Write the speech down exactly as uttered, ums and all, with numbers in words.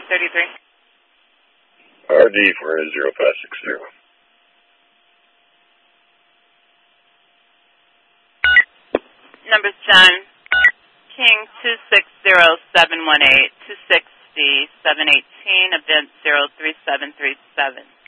thirty-three. R D for zero five six zero. Numbers John King two six zero seven one eight, two sixty seven eighteen, event zero three seven three seven.